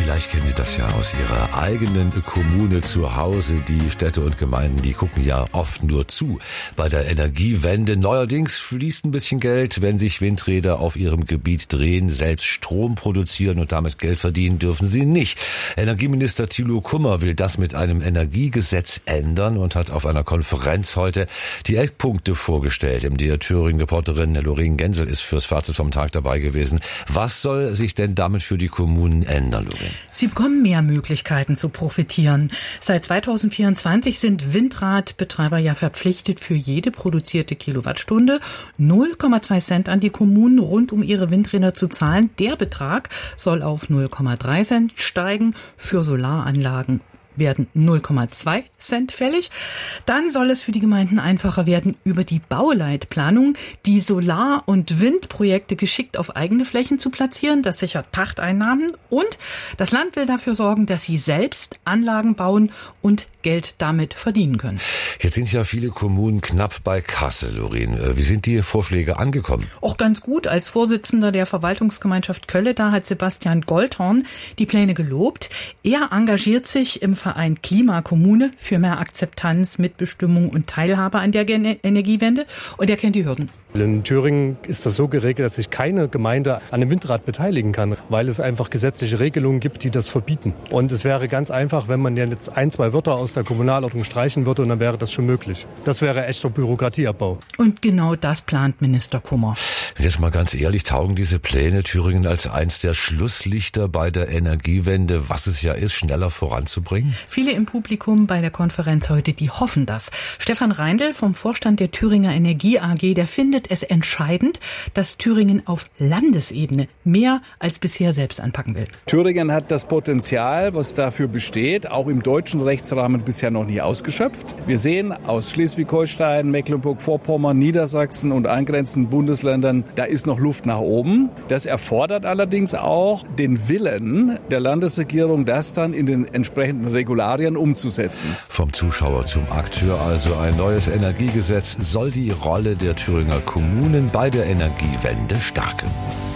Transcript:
Vielleicht kennen Sie das ja aus Ihrer eigenen Kommune zu Hause. Die Städte und Gemeinden, die gucken ja oft nur zu bei der Energiewende. Neuerdings fließt ein bisschen Geld, wenn sich Windräder auf ihrem Gebiet drehen, selbst Strom produzieren und damit Geld verdienen dürfen sie nicht. Energieminister Thilo Kummer will das mit einem Energiegesetz ändern und hat auf einer Konferenz heute die Eckpunkte vorgestellt. MDR Thüringen-Reporterin Lorraine Gensel ist fürs Fazit vom Tag dabei gewesen. Was soll sich denn damit für die Kommunen ändern, Lorraine? Sie bekommen mehr Möglichkeiten zu profitieren. Seit 2024 sind Windradbetreiber ja verpflichtet, für jede produzierte Kilowattstunde 0,2 Cent an die Kommunen rund um ihre Windräder zu zahlen. Der Betrag soll auf 0,3 Cent steigen. Für Solaranlagen werden 0,2 Cent fällig. Dann soll es für die Gemeinden einfacher werden, über die Bauleitplanung die Solar- und Windprojekte geschickt auf eigene Flächen zu platzieren. Das sichert Pachteinnahmen und das Land will dafür sorgen, dass sie selbst Anlagen bauen und Geld damit verdienen können. Jetzt sind ja viele Kommunen knapp bei Kasse, Lorraine. Wie sind die Vorschläge angekommen? Auch ganz gut. Als Vorsitzender der Verwaltungsgemeinschaft Kölle, da hat Sebastian Goldhorn die Pläne gelobt. Er engagiert sich im Verein Klimakommune für mehr Akzeptanz, Mitbestimmung und Teilhabe an der Energiewende. Und er kennt die Hürden. In Thüringen ist das so geregelt, dass sich keine Gemeinde an einem Windrad beteiligen kann, weil es einfach gesetzliche Regelungen gibt, die das verbieten. Und es wäre ganz einfach, wenn man jetzt 1-2 Wörter aus der Kommunalordnung streichen würde, und dann wäre das schon möglich. Das wäre echter Bürokratieabbau. Und genau das plant Minister Kummer. Jetzt mal ganz ehrlich, taugen diese Pläne Thüringen als eins der Schlusslichter bei der Energiewende, was es ja ist, schneller voranzubringen? Viele im Publikum bei der Konferenz heute, die hoffen das. Stefan Reindl vom Vorstand der Thüringer Energie AG, der findet es entscheidend, dass Thüringen auf Landesebene mehr als bisher selbst anpacken will. Thüringen hat das Potenzial, was dafür besteht, auch im deutschen Rechtsrahmen bisher noch nie ausgeschöpft. Wir sehen aus Schleswig-Holstein, Mecklenburg-Vorpommern, Niedersachsen und angrenzenden Bundesländern, da ist noch Luft nach oben. Das erfordert allerdings auch den Willen der Landesregierung, das dann in den entsprechenden Regularien umzusetzen. Vom Zuschauer zum Akteur also ein neues Energiegesetz soll die Rolle der Thüringer Kommunen bei der Energiewende stärken.